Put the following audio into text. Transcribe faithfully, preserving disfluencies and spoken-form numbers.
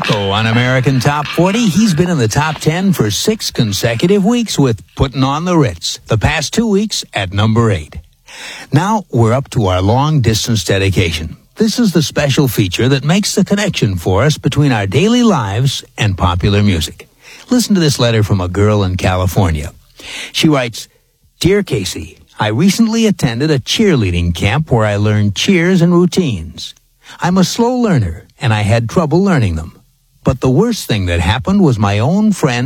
Wilco on American Top forty. He's been in the top ten for six consecutive weeks with Putting on the Ritz. The past two weeks at number eight. Now we're up to our long-distance dedication. This is the special feature that makes the connection for us between our daily lives and popular music. Listen to this letter from a girl in California. She writes, Dear Casey, I recently attended a cheerleading camp where I learned cheers and routines. I'm a slow learner, and I had trouble learning them. But the worst thing that happened was my own friend